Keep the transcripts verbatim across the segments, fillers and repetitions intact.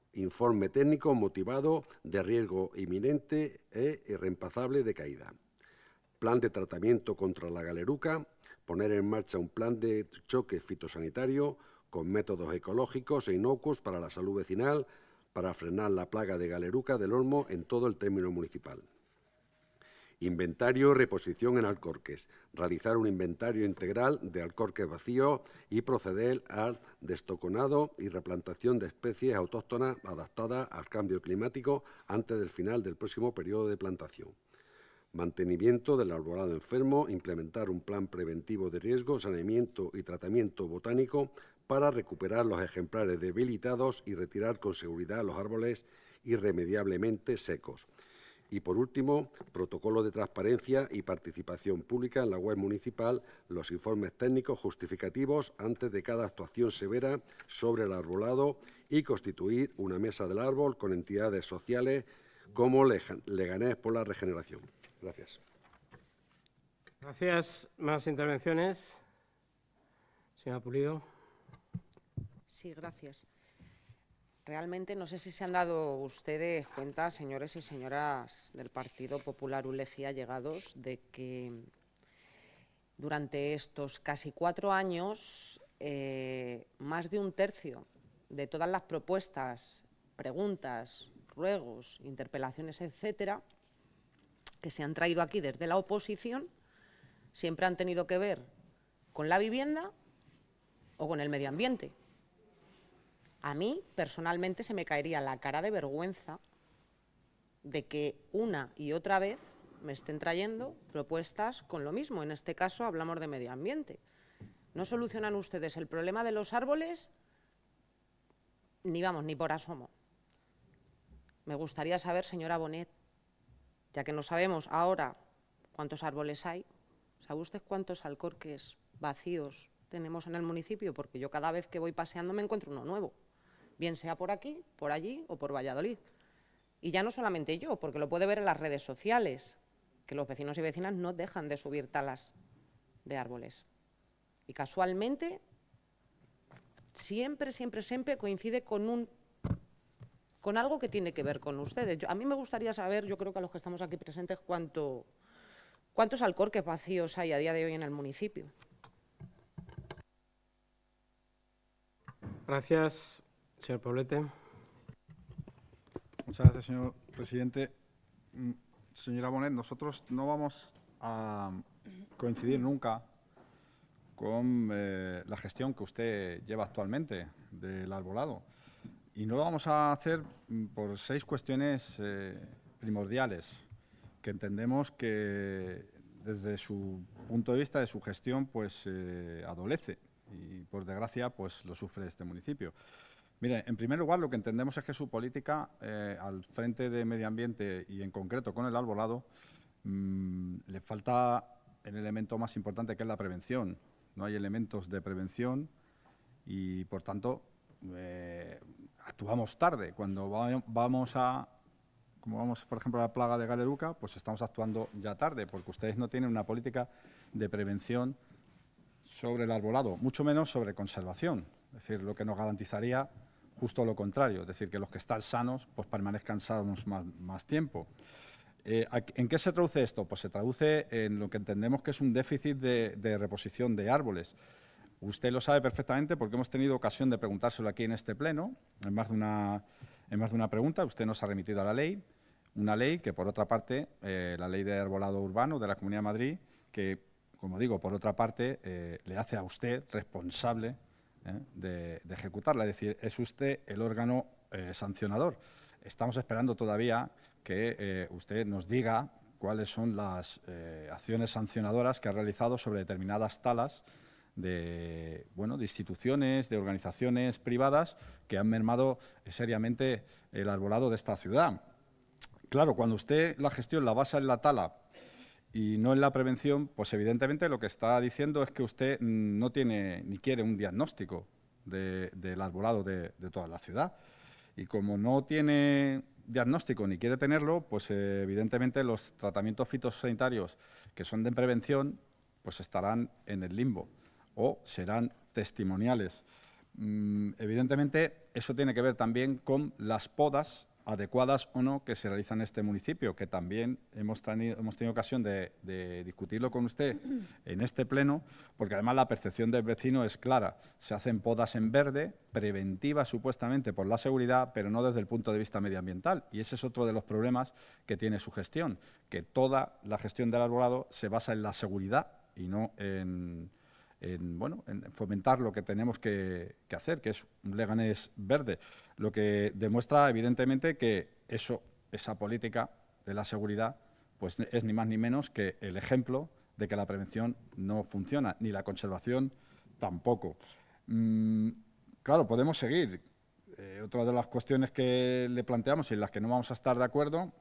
informe técnico motivado de riesgo inminente e irreemplazable de caída. Plan de tratamiento contra la galeruca, poner en marcha un plan de choque fitosanitario con métodos ecológicos e inocuos para la salud vecinal para frenar la plaga de galeruca del olmo en todo el término municipal. Inventario y reposición en alcorques. Realizar un inventario integral de alcorques vacíos y proceder al destoconado y replantación de especies autóctonas adaptadas al cambio climático antes del final del próximo periodo de plantación. Mantenimiento del arbolado enfermo, implementar un plan preventivo de riesgo, saneamiento y tratamiento botánico para recuperar los ejemplares debilitados y retirar con seguridad los árboles irremediablemente secos. Y, por último, protocolo de transparencia y participación pública en la web municipal, los informes técnicos justificativos antes de cada actuación severa sobre el arbolado y constituir una mesa del árbol con entidades sociales como Leganés por la Regeneración. Gracias. Gracias. ¿Más intervenciones? Señora Pulido. Sí, gracias. Realmente no sé si se han dado ustedes cuenta, señores y señoras del Partido Popular Ulegia allegados, de que durante estos casi cuatro años eh, más de un tercio de todas las propuestas, preguntas, ruegos, interpelaciones, etcétera, que se han traído aquí desde la oposición, siempre han tenido que ver con la vivienda o con el medio ambiente. A mí, personalmente, se me caería la cara de vergüenza de que una y otra vez me estén trayendo propuestas con lo mismo. En este caso, hablamos de medio ambiente. No solucionan ustedes el problema de los árboles ni, vamos, ni por asomo. Me gustaría saber, señora Bonet, ya que no sabemos ahora cuántos árboles hay, ¿sabe usted cuántos alcorques vacíos tenemos en el municipio? Porque yo cada vez que voy paseando me encuentro uno nuevo, bien sea por aquí, por allí o por Valladolid. Y ya no solamente yo, porque lo puede ver en las redes sociales, que los vecinos y vecinas no dejan de subir talas de árboles. Y casualmente, siempre, siempre, siempre coincide con, un, con algo que tiene que ver con ustedes. Yo, a mí me gustaría saber, yo creo que a los que estamos aquí presentes, cuánto, cuántos alcorques vacíos hay a día de hoy en el municipio. Gracias. Señor Poblete. Muchas gracias, señor presidente. Señora Bonet, nosotros no vamos a coincidir nunca con eh, la gestión que usted lleva actualmente del arbolado. Y no lo vamos a hacer por seis cuestiones eh, primordiales que entendemos que desde su punto de vista de su gestión pues eh, adolece y, por desgracia, pues lo sufre este municipio. Mire, en primer lugar, lo que entendemos es que su política eh, al frente de medio ambiente y, en concreto, con el arbolado, mmm, le falta el elemento más importante, que es la prevención. No hay elementos de prevención y, por tanto, eh, actuamos tarde. Cuando va, vamos a, como vamos, por ejemplo, a la plaga de galeruca, pues estamos actuando ya tarde, porque ustedes no tienen una política de prevención sobre el arbolado, mucho menos sobre conservación. Es decir, lo que nos garantizaría justo lo contrario, es decir, que los que están sanos pues permanezcan sanos más, más tiempo. Eh, ¿En qué se traduce esto? Pues se traduce en lo que entendemos que es un déficit de, de reposición de árboles. Usted lo sabe perfectamente porque hemos tenido ocasión de preguntárselo aquí en este pleno, en más de una, en más de una pregunta. Usted nos ha remitido a la ley, una ley que, por otra parte, eh, la Ley de Arbolado Urbano de la Comunidad de Madrid, que, como digo, por otra parte, eh, le hace a usted responsable ¿Eh? De, de ejecutarla, es decir, es usted el órgano eh, sancionador. Estamos esperando todavía que eh, usted nos diga cuáles son las eh, acciones sancionadoras que ha realizado sobre determinadas talas de, bueno, de instituciones, de organizaciones privadas que han mermado eh, seriamente el arbolado de esta ciudad. Claro, cuando usted la gestión la basa en la tala y no en la prevención, pues evidentemente lo que está diciendo es que usted no tiene ni quiere un diagnóstico de, del arbolado de, de toda la ciudad. Y como no tiene diagnóstico ni quiere tenerlo, pues eh, evidentemente los tratamientos fitosanitarios que son de prevención pues estarán en el limbo o serán testimoniales. Mm, evidentemente, eso tiene que ver también con las podas adecuadas o no que se realizan en este municipio, que también hemos, tenido, hemos tenido ocasión de, de discutirlo con usted en este pleno, porque además la percepción del vecino es clara. Se hacen podas en verde, preventivas supuestamente por la seguridad, pero no desde el punto de vista medioambiental. Y ese es otro de los problemas que tiene su gestión, que toda la gestión del arbolado se basa en la seguridad y no en... En, bueno, en fomentar lo que tenemos que, que hacer, que es un Leganés verde, lo que demuestra evidentemente que eso, esa política de la seguridad pues es ni más ni menos que el ejemplo de que la prevención no funciona, ni la conservación tampoco. Mm, claro, podemos seguir. Eh, otra de las cuestiones que le planteamos y en las que no vamos a estar de acuerdo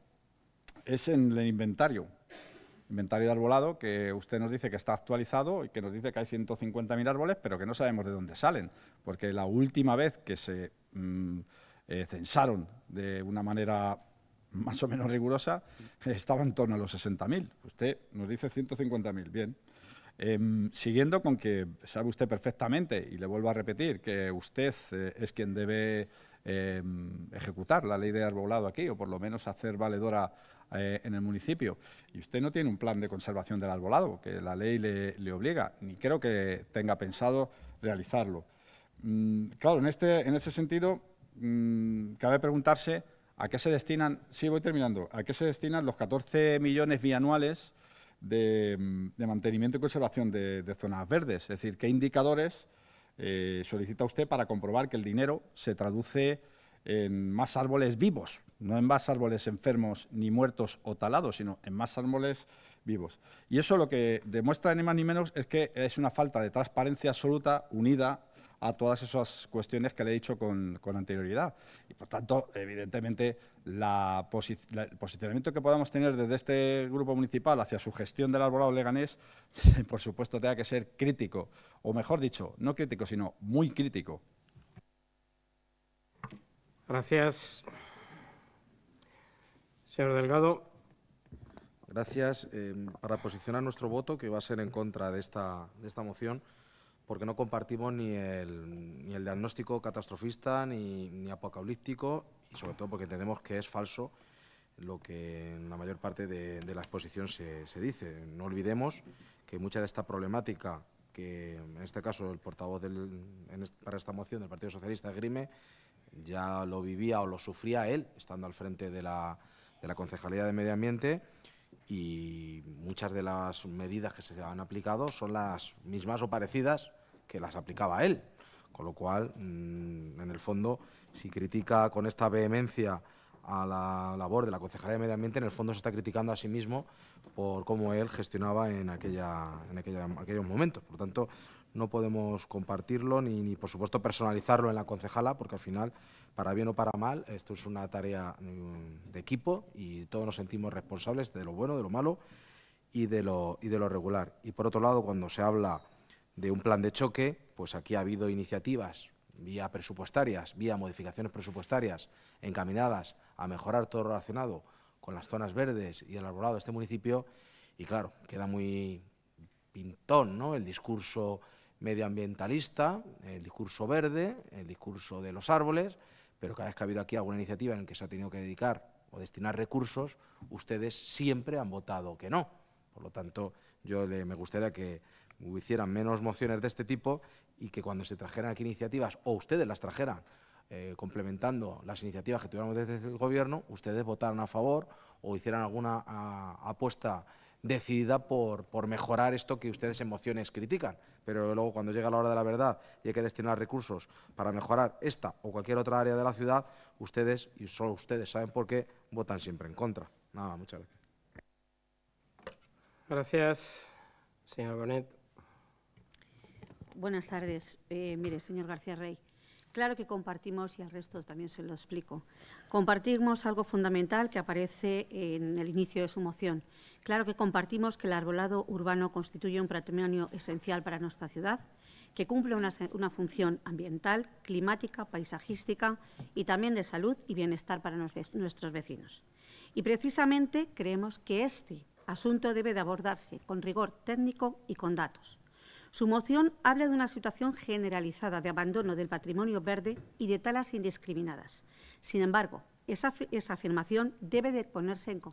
es en el inventario. Inventario de arbolado, que usted nos dice que está actualizado y que nos dice que hay ciento cincuenta mil árboles, pero que no sabemos de dónde salen, porque la última vez que se mmm, eh, censaron de una manera más o menos rigurosa, eh, estaba en torno a los sesenta mil. Usted nos dice ciento cincuenta mil, bien. Eh, siguiendo con que sabe usted perfectamente, y le vuelvo a repetir, que usted eh, es quien debe eh, ejecutar la ley de arbolado aquí, o por lo menos hacer valedora Eh, en el municipio, y usted no tiene un plan de conservación del arbolado, que la ley le, le obliga, ni creo que tenga pensado realizarlo. Mm, claro, en, este, en ese sentido, mmm, cabe preguntarse a qué se destinan, sí, voy terminando, a qué se destinan los catorce millones bianuales de, de mantenimiento y conservación de, de zonas verdes, es decir, qué indicadores eh, solicita usted para comprobar que el dinero se traduce en más árboles vivos, no en más árboles enfermos ni muertos o talados, sino en más árboles vivos. Y eso lo que demuestra ni más ni menos es que es una falta de transparencia absoluta unida a todas esas cuestiones que le he dicho con, con anterioridad. Y, por tanto, evidentemente, la posi la, el posicionamiento que podamos tener desde este grupo municipal hacia su gestión del arbolado leganés, por supuesto, tenga que ser crítico, o mejor dicho, no crítico, sino muy crítico. Gracias. Señor Delgado. Gracias. Eh, para posicionar nuestro voto, que va a ser en contra de esta, de esta moción, porque no compartimos ni el, ni el diagnóstico catastrofista ni, ni apocalíptico, y sobre todo porque entendemos que es falso lo que en la mayor parte de, de la exposición se, se dice. No olvidemos que mucha de esta problemática, que en este caso el portavoz del, en este, para esta moción del Partido Socialista, Grime, ya lo vivía o lo sufría él, estando al frente de la, de la Concejalía de Medio Ambiente, y muchas de las medidas que se han aplicado son las mismas o parecidas que las aplicaba él. Con lo cual, mmm, en el fondo, si critica con esta vehemencia a la labor de la Concejalía de Medio Ambiente, en el fondo se está criticando a sí mismo por cómo él gestionaba en, aquella, en aquella, aquellos momentos. Por lo tanto, no podemos compartirlo ni, ni, por supuesto, personalizarlo en la concejala, porque al final, para bien o para mal, esto es una tarea mmm, de equipo y todos nos sentimos responsables de lo bueno, de lo malo y de lo, y de lo regular. Y, por otro lado, cuando se habla de un plan de choque, pues aquí ha habido iniciativas vía presupuestarias, vía modificaciones presupuestarias encaminadas a mejorar todo lo relacionado con las zonas verdes y el arbolado de este municipio, y claro, queda muy pintón, ¿no?, el discurso medioambientalista, el discurso verde, el discurso de los árboles, pero cada vez que ha habido aquí alguna iniciativa en la que se ha tenido que dedicar o destinar recursos, ustedes siempre han votado que no. Por lo tanto, yo le, me gustaría que hicieran menos mociones de este tipo y que cuando se trajeran aquí iniciativas, o ustedes las trajeran, eh, complementando las iniciativas que tuviéramos desde el Gobierno, ustedes votaran a favor o hicieran alguna a, apuesta decidida por, por mejorar esto que ustedes en mociones critican. Pero luego, cuando llega la hora de la verdad y hay que destinar recursos para mejorar esta o cualquier otra área de la ciudad, ustedes, y solo ustedes saben por qué, votan siempre en contra. Nada, muchas gracias. Gracias, señor Bonet. Buenas tardes. Eh, mire, señor García Rey, claro que compartimos, y al resto también se lo explico, compartimos algo fundamental que aparece en el inicio de su moción. Claro que compartimos que el arbolado urbano constituye un patrimonio esencial para nuestra ciudad, que cumple una, una función ambiental, climática, paisajística y también de salud y bienestar para nos, nuestros vecinos. Y precisamente creemos que este asunto debe de abordarse con rigor técnico y con datos. Su moción habla de una situación generalizada de abandono del patrimonio verde y de talas indiscriminadas. Sin embargo, esa, esa afirmación debe de ponerse en,